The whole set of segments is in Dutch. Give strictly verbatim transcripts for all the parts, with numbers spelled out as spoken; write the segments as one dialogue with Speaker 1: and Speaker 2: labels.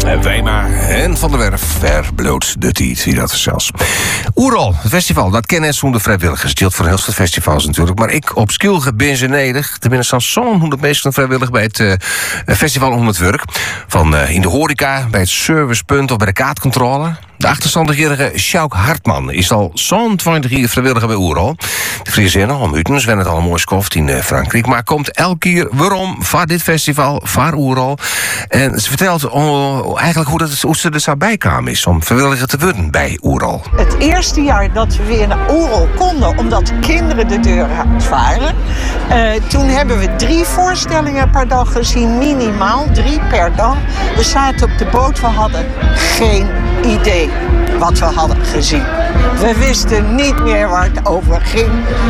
Speaker 1: Wijma en Van der Werf verbloot de tiet, wie dat zelfs. Oerol, het festival, dat kennen zonder vrijwilligers. Het geldt voor heel veel festivals natuurlijk. Maar ik op Skilge ben ze nedig. Tenminste, al zo'n honderd mensen vrijwillig bij het uh, festival om het werk. Van uh, in de horeca, bij het servicepunt of bij de kaartcontrole. De achterstandige Sjouk Hartman is al zo'n twintig jaar vrijwilliger bij Oerol. De Friezinnen om Utens wennen het al een mooi skoft in uh, Frankrijk. Maar komt elke keer waarom van dit festival, van Oerol. En ze vertelt uh, eigenlijk hoe, dat, hoe ze er zo bij kwamen is om vrijwilliger te worden bij Oerol.
Speaker 2: Het eerste jaar dat we weer naar Oerol konden, omdat de kinderen de deur uit waren. Uh, toen hebben we drie voorstellingen per dag gezien, minimaal. Drie per dag. We zaten op de boot, we hadden geen idee wat we hadden gezien. We wisten niet meer waar het over ging.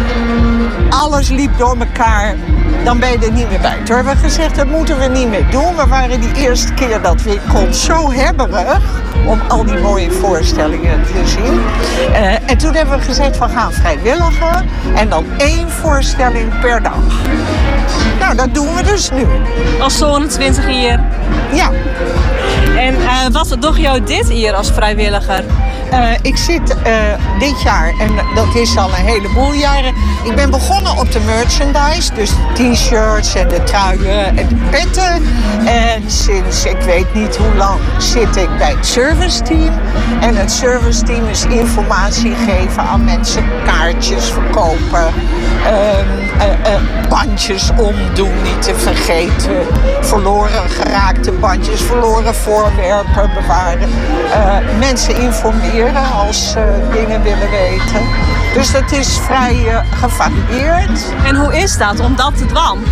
Speaker 2: Alles liep door elkaar. Dan ben je er niet meer bij. Toen hebben we gezegd, dat moeten we niet meer doen. We waren die eerste keer dat we kon zo hebberig om al die mooie voorstellingen te zien. Uh, en toen hebben we gezegd, we gaan vrijwilliger. En dan één voorstelling per dag. Nou, dat doen we dus nu.
Speaker 3: Al zo'n twintig jaar.
Speaker 2: Ja.
Speaker 3: En uh, wat doe jou dit hier als vrijwilliger?
Speaker 2: Uh, ik zit uh, dit jaar, en dat is al een heleboel jaren... Ik ben begonnen op de merchandise, dus de t-shirts en de truien en de petten. En sinds ik weet niet hoe lang zit ik bij het serviceteam. En het serviceteam is informatie geven aan mensen, kaartjes verkopen... Um, uh, uh, bandjes omdoen, niet te vergeten. Verloren geraakte bandjes, verloren voorwerpen bewaren. Uh, mensen informeren als ze uh, dingen willen weten. Dus dat is vrij uh, gevarieerd.
Speaker 3: En hoe is dat om dat te doen?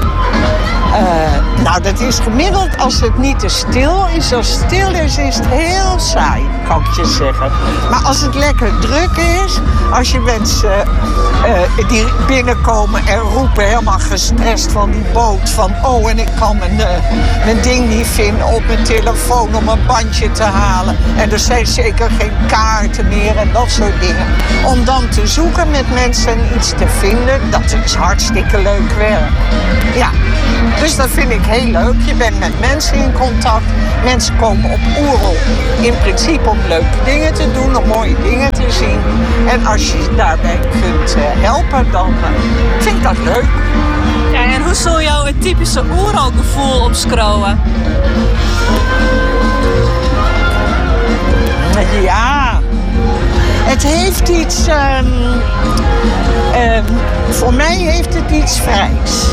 Speaker 2: Uh, nou, dat is gemiddeld als het niet te stil is. Als het stil is, is het heel saai, kan ik je zeggen. Maar als het lekker druk is, als je mensen uh, die binnenkomen en roepen helemaal gestrest van die boot. Van, oh, en ik kan mijn, uh, mijn ding niet vinden op mijn telefoon om een bandje te halen. En er zijn zeker geen kaarten meer en dat soort dingen. Om dan te zoeken met mensen en iets te vinden, dat is hartstikke leuk werk. Ja. Dus dat vind ik heel leuk. Je bent met mensen in contact. Mensen komen op Oerol in principe om leuke dingen te doen, om mooie dingen te zien. En als je daarbij kunt uh, helpen, dan uh, vind ik dat leuk.
Speaker 3: Ja, en hoe zou jou het typische Oerol-gevoel omschrijven?
Speaker 2: Ja, het heeft iets... Um, um, voor mij heeft het iets vrijs.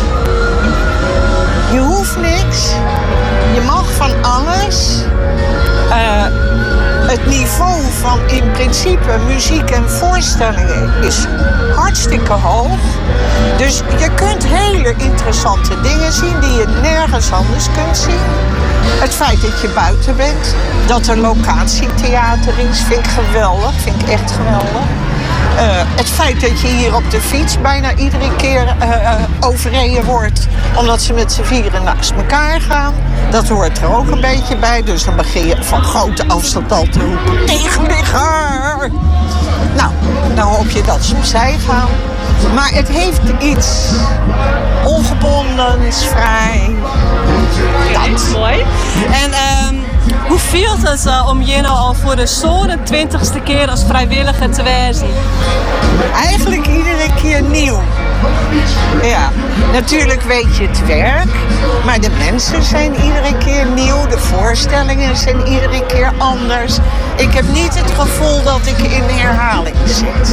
Speaker 2: Je hoeft niks. Je mag van alles. Uh, het niveau van in principe muziek en voorstellingen is hartstikke hoog. Dus je kunt hele interessante dingen zien die je nergens anders kunt zien. Het feit dat je buiten bent, dat er locatietheater is, vind ik geweldig. Vind ik echt geweldig. Uh, het feit dat je hier op de fiets bijna iedere keer uh, uh, overreden wordt, omdat ze met z'n vieren naast elkaar gaan, dat hoort er ook een beetje bij. Dus dan begin je van grote afstand al te roepen, tegenligger! Nou, dan hoop je dat ze opzij gaan. Maar het heeft iets ongebondens, vrij. Dat.
Speaker 3: Mooi. En um, hoe voelt het uh, om je nou al voor de zo'n twintigste keer als vrijwilliger te wezen?
Speaker 2: Eigenlijk iedere keer nieuw. Ja, natuurlijk weet je het werk, maar de mensen zijn iedere keer nieuw. De voorstellingen zijn iedere keer anders. Ik heb niet het gevoel dat ik in herhaling zit.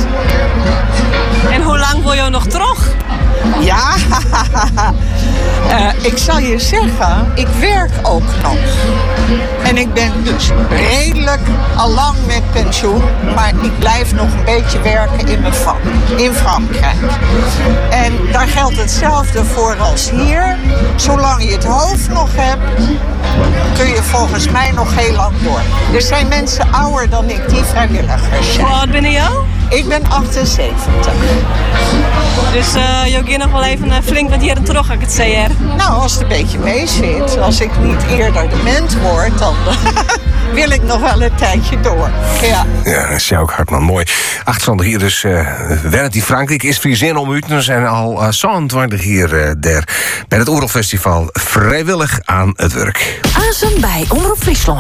Speaker 3: En hoe lang wil je nog terug?
Speaker 2: Ja, uh, ik zal je zeggen, ik werk ook nog. En ik ben dus redelijk al lang met pensioen, maar ik blijf nog een beetje werken in mijn vak, in Frankrijk. En daar geldt hetzelfde voor als hier. Zolang je het hoofd nog hebt, kun je volgens mij nog heel lang door. Er zijn mensen ouder dan ik die vrijwilligers zijn.
Speaker 3: Hoe oud ben je?
Speaker 2: Ik ben achtenzeventig.
Speaker 3: Dus uh, je gaat nog wel even uh, flink wat jaren terug, ik het zeggen.
Speaker 2: Nou, als het een beetje mee zit, als ik niet eerder dement word, dan wil ik nog wel een tijdje door. Ja,
Speaker 1: ja Sjouk Hartman, mooi. achthonderd hier dus uh, werkt in Frankrijk. Is vier zin om u en al uh, zevenentwintig hier uh, der, bij het Oerolfestival vrijwillig aan het werk.
Speaker 4: Azen bij Omroep Friesland.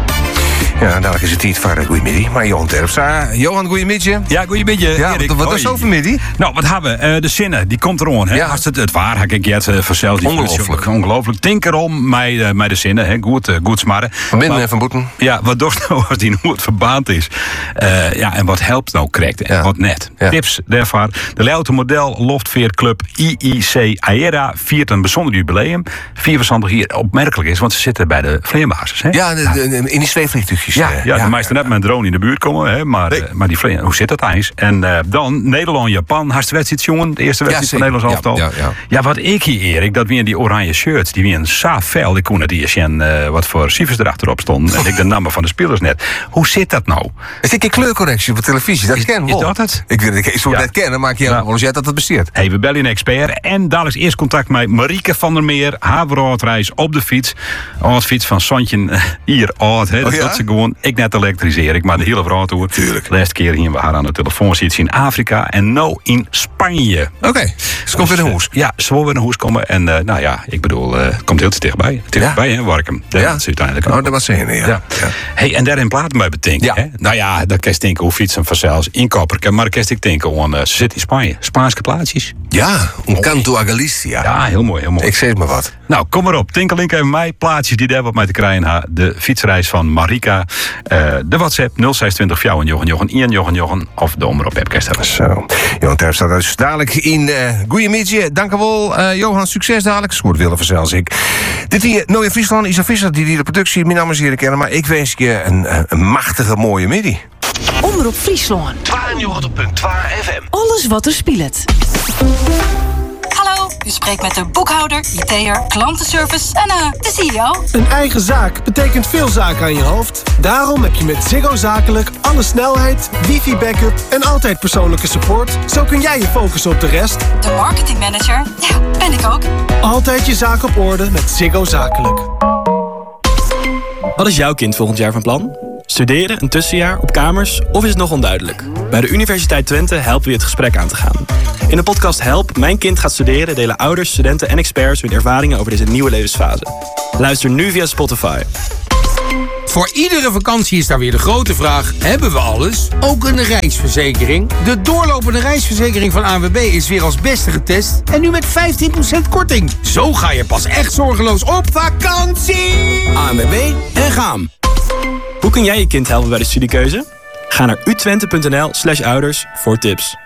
Speaker 1: Ja, dadelijk is het tijd voor uh, goeiemiddag. Maar Johan Terpstra. Johan, goeiemiddag.
Speaker 5: Ja, goeiemiddag.
Speaker 1: Ja, wat, wat is over middag?
Speaker 5: Nou, wat hebben we? Uh, de zinnen, die komt erom. Hè?
Speaker 1: Ja.
Speaker 5: Als het, het waar, heb ik het uh, vanzelf.
Speaker 1: Ongelooflijk.
Speaker 5: Ongelooflijk. Denk erom met, uh, met de zinnen. Hè? Goed, uh, goed smarren.
Speaker 1: Van binnen en van boeten.
Speaker 5: Ja, wat doet nou als die nooit verbaand is? Uh, ja, en wat helpt nou correct en ja. wat net? Ja. Tips daarvoor. De Leeuwarden Model Loftveerclub I I C Aera viert een bijzonder jubileum. Vier verstandig hier opmerkelijk is, want ze zitten bij de vleerbasis. Hè?
Speaker 1: Ja, de, de, de, in die zweefvliegtuigjes.
Speaker 5: Ja, ja, ja, de meesten net met een drone in de buurt komen, hè, maar, nee. uh, maar die vleer, hoe zit dat eens? En uh, dan Nederland-Japan, hartstikke wedstrijd, jongen. De eerste wedstrijd ja, van Nederlands elftal. Ja, ja, ja. ja, wat ik hier, Erik, dat weer die oranje shirts, die weer een saaf fel. Ik kon het hier zien uh, wat voor cijfers erachterop stonden. En ik de namen van de spelers net. Hoe zit dat nou?
Speaker 1: Is dit een kleurcorrectie op de televisie? Dat
Speaker 5: is,
Speaker 1: ken
Speaker 5: is dat het?
Speaker 1: Ik weet het, ik zou ja. dat kennen, maar ik ja. wel eens jij dat het besteedt.
Speaker 5: Hey, we bellen een expert en dadelijk eerst contact met Marieke van der Meer, haar broodreis op de fiets. Op de fiets van Sontje hier oud, hè. Dat oh, ja? ze gewoon, ik net elektriseer ik, maar de hele vrouw toe.
Speaker 1: Tuurlijk.
Speaker 5: De laatste keer hier we haar aan de telefoon zitten in Afrika en nou in Spanje.
Speaker 1: Oké, okay. Ze komt dus, weer naar hoes.
Speaker 5: Ja, ze wil weer naar hoes komen en uh, nou ja, ik bedoel, uh, het komt heel te dichtbij. Dichtbij, ja. hè, Warkum.
Speaker 1: Ja,
Speaker 5: ja. Dat uiteindelijk.
Speaker 1: Oh, dat was ze, ja. ja. ja.
Speaker 5: Hey, en daarin platen bij bedenken. Ja. Hè? Nou ja, dat kan je denken hoe fietsen vanzelfs inkoper. Maar dan kan ik denken, aan, uh, ze zit in Spanje. Spaanse plaatsjes.
Speaker 1: Ja, un canto a Galicia.
Speaker 5: Ja, heel mooi, heel mooi.
Speaker 1: Ik zeg maar wat.
Speaker 5: Nou, kom maar op. Tinkelink even mij. Plaatsjes die daar wat mee te krijgen ha. De fietsreis van Marika. Uh, de WhatsApp nul zes twintig vier en Jochen Jochen Ian Jochen Jochen of de Omroep webcast hebben.
Speaker 1: Zo. Johan Terpstra dus dadelijk in uh, goeiemiddag. Dank u wel, uh, Johan. Succes dadelijk. Scoort willen vanzelfs ik. Dit hier, Nooie Friesland, Isa Visser, die hier de productie. Mijn naam is Erik Kennen, maar ik wens je een, een machtige mooie middag.
Speaker 4: Omroep Friesland.
Speaker 1: tweeënnegentig komma twee F M.
Speaker 4: Alles wat er speelt.
Speaker 6: Hallo, u spreekt met de boekhouder, I T'er, klantenservice en uh, de C E O.
Speaker 7: Een eigen zaak betekent veel zaken aan je hoofd. Daarom heb je met Ziggo Zakelijk alle snelheid, wifi-backup en altijd persoonlijke support. Zo kun jij je focussen op de rest.
Speaker 6: De marketingmanager, ja, ben ik ook.
Speaker 7: Altijd je zaak op orde met Ziggo Zakelijk.
Speaker 8: Wat is jouw kind volgend jaar van plan? Studeren, een tussenjaar, op kamers of is het nog onduidelijk? Bij de Universiteit Twente helpen we je het gesprek aan te gaan. In de podcast Help, Mijn Kind gaat studeren delen ouders, studenten en experts hun ervaringen over deze nieuwe levensfase. Luister nu via Spotify.
Speaker 9: Voor iedere vakantie is daar weer de grote vraag, hebben we alles? Ook een reisverzekering? De doorlopende reisverzekering van A N W B is weer als beste getest en nu met vijftien procent korting. Zo ga je pas echt zorgeloos op vakantie! A N W B en gaan.
Speaker 8: Hoe kun jij je kind helpen bij de studiekeuze? Ga naar utwente.nl slash ouders voor tips.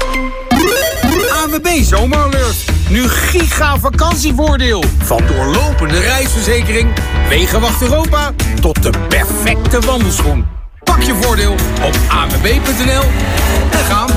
Speaker 9: A N W B Zomeralert. Nu giga vakantievoordeel. Van doorlopende reisverzekering, Wegenwacht Europa tot de perfecte wandelschoen. Pak je voordeel op a n w b punt n l en gaan.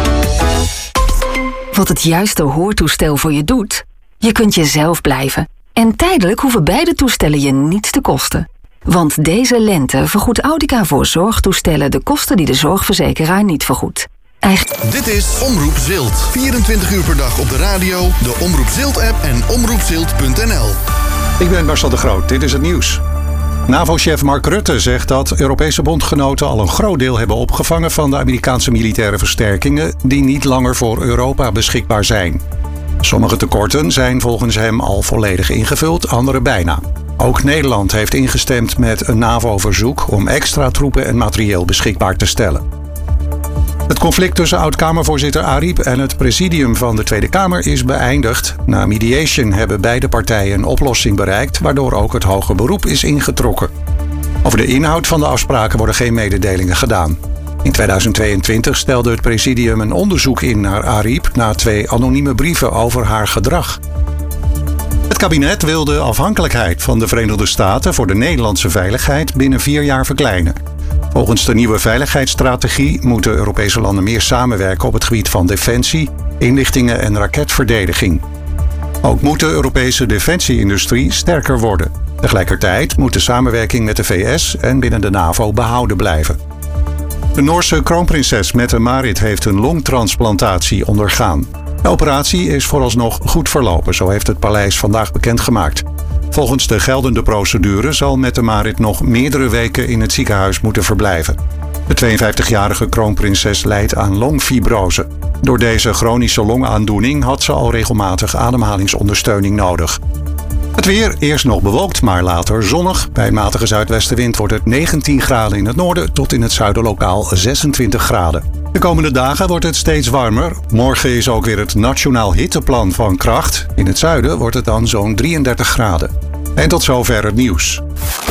Speaker 4: Wat het juiste hoortoestel voor je doet? Je kunt jezelf blijven. En tijdelijk hoeven beide toestellen je niets te kosten. Want deze lente vergoedt Audica voor zorgtoestellen de kosten die de zorgverzekeraar niet vergoedt. Eigen...
Speaker 10: Dit is Omroep Zilt. vierentwintig uur per dag op de radio, de Omroep Zilt-app en omroep zilt punt n l.
Speaker 11: Ik ben Marcel de Groot, dit is het nieuws. NAVO-chef Mark Rutte zegt dat Europese bondgenoten al een groot deel hebben opgevangen van de Amerikaanse militaire versterkingen die niet langer voor Europa beschikbaar zijn. Sommige tekorten zijn volgens hem al volledig ingevuld, andere bijna. Ook Nederland heeft ingestemd met een NAVO-verzoek om extra troepen en materieel beschikbaar te stellen. Het conflict tussen oud-Kamervoorzitter Ariep en het presidium van de Tweede Kamer is beëindigd. Na mediation hebben beide partijen een oplossing bereikt, waardoor ook het hoger beroep is ingetrokken. Over de inhoud van de afspraken worden geen mededelingen gedaan. In tweeduizend tweeëntwintig stelde het presidium een onderzoek in naar Ariep na twee anonieme brieven over haar gedrag. Het kabinet wil de afhankelijkheid van de Verenigde Staten voor de Nederlandse veiligheid binnen vier jaar verkleinen. Volgens de nieuwe veiligheidsstrategie moeten Europese landen meer samenwerken op het gebied van defensie, inlichtingen en raketverdediging. Ook moet de Europese defensieindustrie sterker worden. Tegelijkertijd moet de samenwerking met de V S en binnen de NAVO behouden blijven. De Noorse kroonprinses Mette-Marit heeft een longtransplantatie ondergaan. De operatie is vooralsnog goed verlopen, zo heeft het paleis vandaag bekendgemaakt. Volgens de geldende procedure zal Mette Marit nog meerdere weken in het ziekenhuis moeten verblijven. De tweeënvijftigjarige kroonprinses lijdt aan longfibrose. Door deze chronische longaandoening had ze al regelmatig ademhalingsondersteuning nodig. Het weer, eerst nog bewolkt, maar later zonnig. Bij matige zuidwestenwind wordt het negentien graden in het noorden tot in het zuiden lokaal zesentwintig graden. De komende dagen wordt het steeds warmer. Morgen is ook weer het Nationaal Hitteplan van kracht. In het zuiden wordt het dan zo'n drieëndertig graden. En tot zover het nieuws.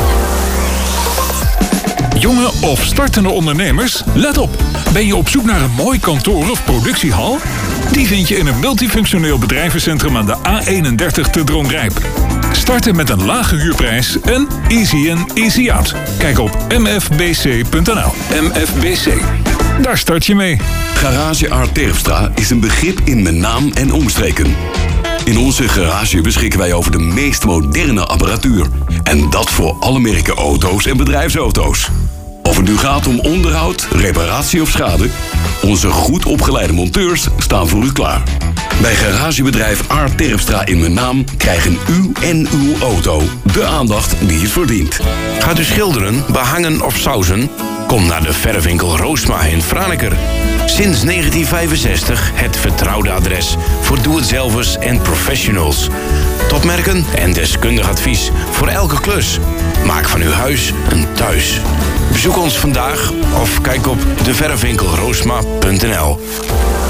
Speaker 12: Jonge of startende ondernemers, let op. Ben je op zoek naar een mooi kantoor of productiehal? Die vind je in een multifunctioneel bedrijvencentrum aan de A eenendertig te Droomrijp. Starten met een lage huurprijs en easy in, easy out. Kijk op m f b c punt n l. M F B C. Daar start je mee.
Speaker 13: Garage Art Terpstra is een begrip in mijn naam en omstreken. In onze garage beschikken wij over de meest moderne apparatuur. En dat voor alle merken auto's en bedrijfsauto's. Of het nu gaat om onderhoud, reparatie of schade, onze goed opgeleide monteurs staan voor u klaar. Bij garagebedrijf Art Terpstra in mijn naam krijgen u en uw auto de aandacht die het verdient.
Speaker 14: Gaat u schilderen, behangen of sausen? Kom naar de verfwinkel Roosma in Franeker. Sinds negentien vijfenzestig het vertrouwde adres voor doe-het-zelvers en professionals. Topmerken en deskundig advies voor elke klus. Maak van uw huis een thuis. Bezoek ons vandaag of kijk op de verfwinkel roosma punt n l.